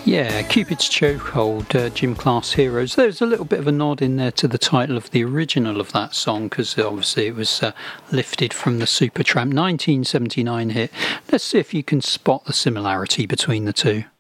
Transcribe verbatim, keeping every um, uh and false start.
Yeah, Cupid's Chokehold, uh, Gym Class Heroes. There's a little bit of a nod in there to the title of the original of that song, because obviously it was uh, lifted from the Supertramp nineteen seventy-nine hit. Let's see if you can spot the similarity between the two.